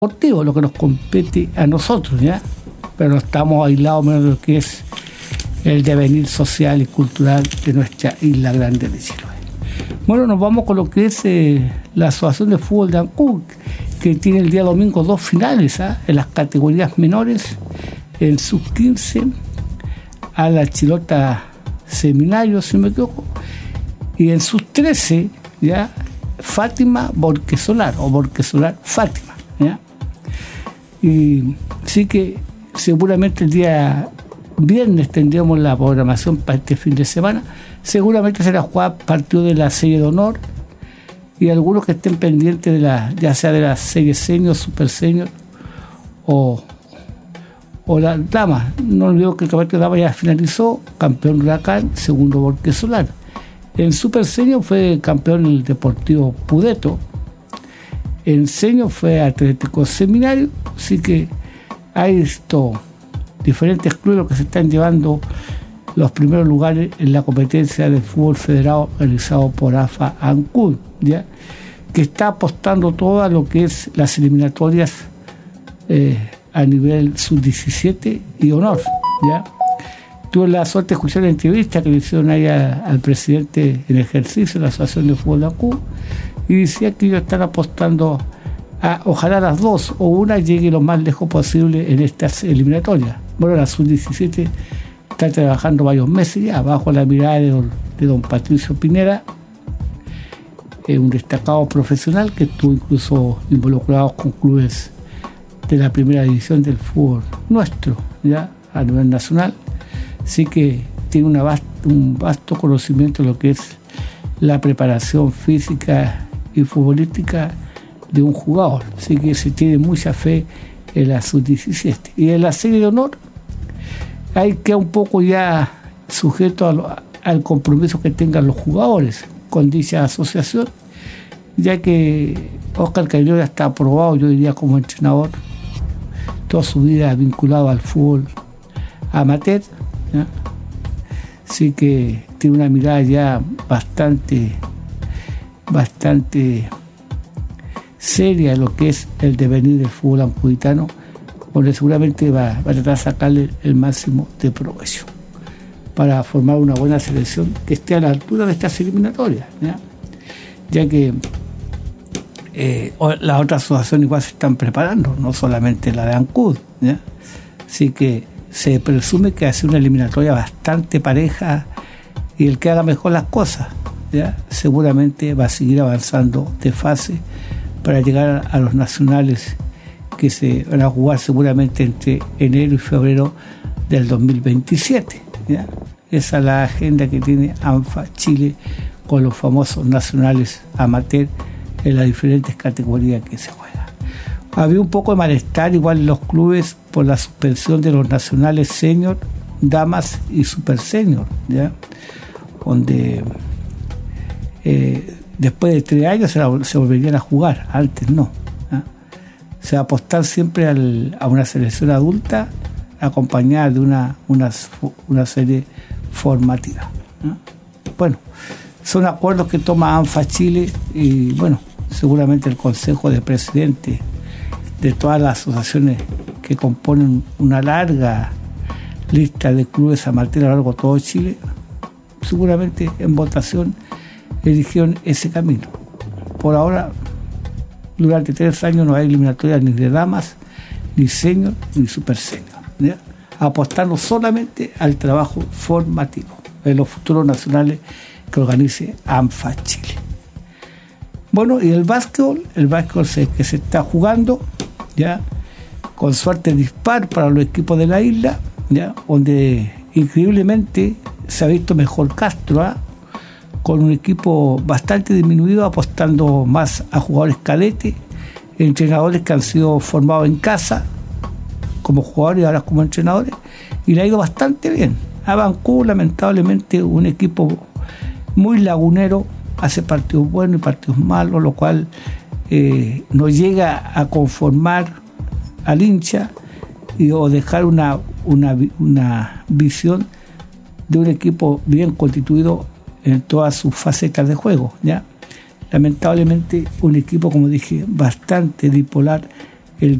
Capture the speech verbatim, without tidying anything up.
deportivo, lo que nos compete a nosotros, ¿ya? Pero estamos aislados menos de lo que es el devenir social y cultural de nuestra isla grande de Chiloé. Bueno, nos vamos con lo que es eh, la Asociación de Fútbol de Ancud, que tiene el día domingo dos finales, ¿eh? En las categorías menores, en sub quince, a la Chilota Seminario, si no me equivoco, y en sub trece, ya, Fátima Borquesolar, o Borquesolar Fátima, ¿ya? Y sí que seguramente el día viernes tendremos la programación para este fin de semana. Seguramente será jugar partido de la serie de honor y algunos que estén pendientes de la, ya sea de la serie senior, super senior o, o la dama. No olvido que el campeonato de dama ya finalizó, campeón Huracán, segundo Borquesolar. En super senior fue campeón el Deportivo Pudeto. En senior fue Atlético Seminario, así que hay estos diferentes clubes que se están llevando los primeros lugares en la competencia de fútbol federado realizado por A F A Ancud, ¿ya? Que está apostando todo a lo que es las eliminatorias eh, a nivel sub diecisiete y honor, ¿ya? Tuve la suerte de escuchar la entrevista que le hicieron ahí a, al presidente en ejercicio de la Asociación de Fútbol de Ancud, y decía que ellos están apostando a, ojalá las dos o una llegue lo más lejos posible en estas eliminatorias. Bueno, la sub diecisiete está trabajando varios meses ya, bajo la mirada de don, de don Patricio Pinera, eh, un destacado profesional que estuvo incluso involucrado con clubes de la primera división del fútbol nuestro, ya a nivel nacional. Así que tiene una vast, un vasto conocimiento de lo que es la preparación física y futbolística de un jugador, así que se tiene mucha fe en la sub diecisiete. Y en la serie de honor hay que un poco ya sujeto a lo, al compromiso que tengan los jugadores con dicha asociación, ya que Oscar Cabrera ya está aprobado, yo diría, como entrenador, toda su vida vinculado al fútbol amateur, ¿ya? Así que tiene una mirada ya bastante bastante seria lo que es el devenir del fútbol ancuditano, donde seguramente va, va a tratar de sacarle el máximo de provecho para formar una buena selección que esté a la altura de estas eliminatorias, ¿ya? Ya que eh, las otras asociaciones igual se están preparando, no solamente la de Ancud, ¿ya? Así que se presume que hace una eliminatoria bastante pareja y el que haga mejor las cosas, ¿ya? Seguramente va a seguir avanzando de fase para llegar a los nacionales que se van a jugar seguramente entre enero y febrero del dos mil veintisiete, ¿ya? Esa es la agenda que tiene ANFA Chile con los famosos nacionales amateur en las diferentes categorías que se juegan. Había un poco de malestar igual en los clubes por la suspensión de los nacionales senior, damas y super senior, ¿ya? Donde eh, después de tres años se, la, se volverían a jugar, antes no, ¿eh? Se va a apostar siempre al, a una selección adulta acompañada de una, una, una serie formativa, ¿eh? Bueno, son acuerdos que toma ANFA Chile y bueno, seguramente el Consejo de Presidentes de todas las asociaciones que componen una larga lista de clubes amateurs a lo largo de todo Chile, seguramente en votación eligieron ese camino. Por ahora, durante tres años no hay eliminatorias ni de damas, ni senior, ni super senior, ¿ya? Apostando solamente al trabajo formativo de los futuros nacionales que organice ANFA Chile. Bueno, y el básquetbol, el básquetbol se, que se está jugando, ya con suerte dispar para los equipos de la isla, ya donde increíblemente se ha visto mejor Castro, ¿eh? Con un equipo bastante disminuido, apostando más a jugadores cadetes, entrenadores que han sido formados en casa como jugadores y ahora como entrenadores, y le ha ido bastante bien. A Ancud, lamentablemente, un equipo muy lagunero, hace partidos buenos y partidos malos, lo cual eh, no llega a conformar al hincha y, o dejar una, una, una visión de un equipo bien constituido en todas sus facetas de juego, ¿ya? lamentablemente un equipo, como dije, bastante bipolar